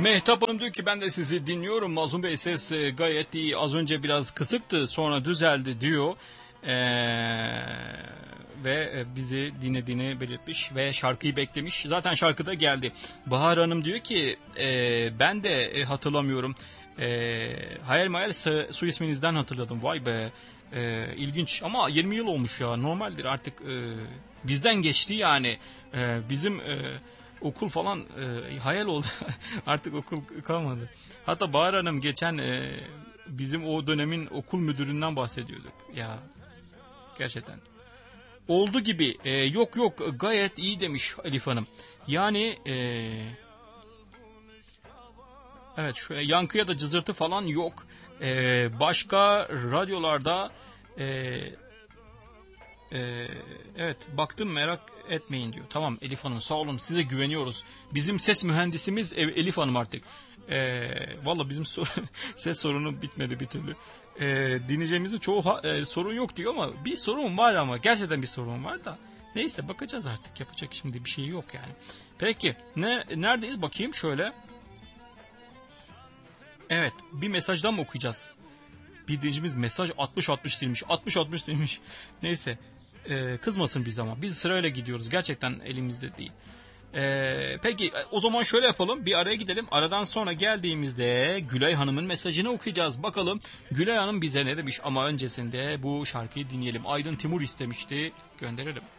Mehtap Hanım diyor ki ben de sizi dinliyorum. Mazlum Bey ses gayet iyi. Az önce biraz kısıktı, sonra düzeldi diyor. Ve bizi dinlediğini belirtmiş ve şarkıyı beklemiş. Zaten şarkı da geldi. Bahar Hanım diyor ki ben de hatırlamıyorum. Hayal Mayal su isminizden hatırladım. Vay be. İlginç ama 20 yıl olmuş ya, normaldir artık, bizden geçti yani. Bizim okul falan hayal oldu. Artık okul kalmadı. Hatta Bahar Hanım geçen bizim o dönemin okul müdüründen bahsediyorduk ya, gerçekten oldu gibi. Yok yok, gayet iyi demiş Elif Hanım yani. Evet, şu yankı ya da cızırtı falan yok. Başka radyolarda evet baktım, merak etmeyin diyor. Tamam Elif Hanım, sağ olun, size güveniyoruz. Bizim ses mühendisimiz Elif Hanım artık. Valla bizim ses sorunu bitmedi bir türlü. Dinleyeceğimizin çoğu sorun yok diyor ama bir sorun var, ama gerçekten bir sorun var da. Neyse, bakacağız artık, yapacak şimdi bir şey yok yani. Peki neredeyiz bakayım şöyle. Evet, bir mesajdan mı okuyacağız? Bir dinleyicimiz mesaj 60-60 silmiş. 60-60 silmiş. Neyse. Kızmasın biz ama. Biz sırayla gidiyoruz. Gerçekten elimizde değil. Peki o zaman şöyle yapalım. Bir araya gidelim. Aradan sonra geldiğimizde Gülay Hanım'ın mesajını okuyacağız. Bakalım Gülay Hanım bize ne demiş. Ama öncesinde bu şarkıyı dinleyelim. Aydın Timur istemişti. Gönderelim.